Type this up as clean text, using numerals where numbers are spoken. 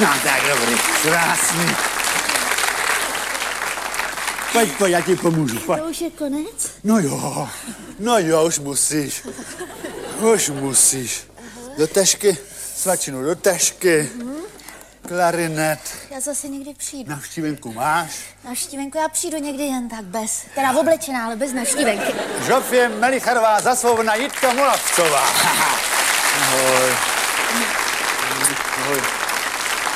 No tak dobrý, krásný. Pojď, já ti pomůžu, pojď. To už je konec? No jo, už musíš. Už musíš. Do tašky, svačinu do tašky. Klarinet. Já zase někdy přijdu. Navštívenku máš? Navštívenku já přijdu někdy jen tak bez. Teda oblečená, ale bez navštívenky. Žofie Melicharová, Zasvobodná, Jitka Molavcová. Ahoj. Ahoj.